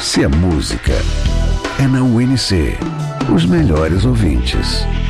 Se a música é na UNC, os melhores ouvintes.